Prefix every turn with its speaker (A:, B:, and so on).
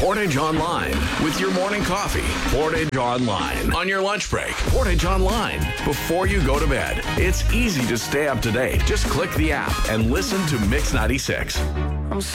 A: Portage Online with your morning coffee. Portage Online on your lunch break. Portage Online before you go to bed. It's easy to stay up to date. Just click the app and listen to Mix 96.